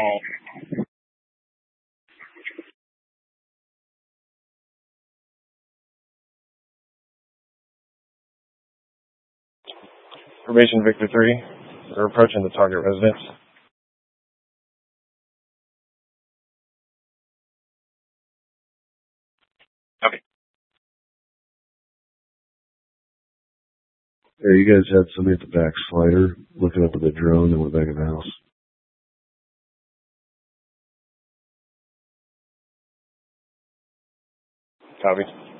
Formation Victor 3. We're approaching the target residence. Okay. Yeah, you guys had somebody at the back slider looking up at the drone and went back in the house. Copy.